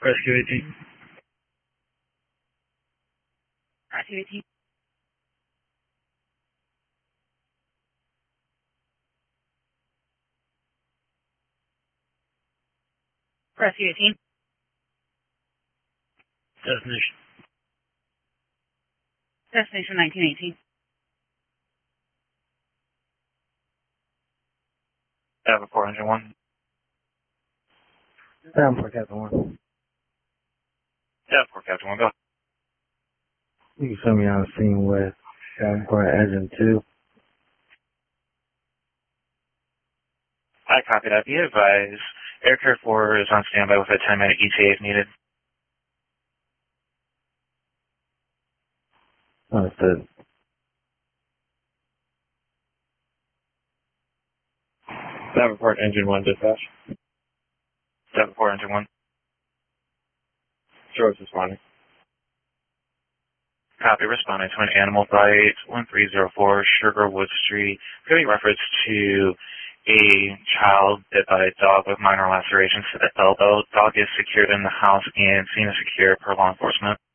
Rescue 18. Rescue 18. Rescue 18. Destination. Destination 1918. Davenport, Engine 1. Davenport, Captain 1. Davenport, Captain 1, go. You can send me on the scene with Davenport Engine 2. I copy that. Be advised, Aircare 4 is on standby with a 10-minute ETA if needed. Understood. Davenport, Engine 1, dispatch. Davenport, Engine 1. George responding. Copy, responding to an animal bite, 1304 Sugarwood Street. Giving reference to a child bit by a dog with minor lacerations to the elbow. Dog is secured in the house and seen as secure per law enforcement.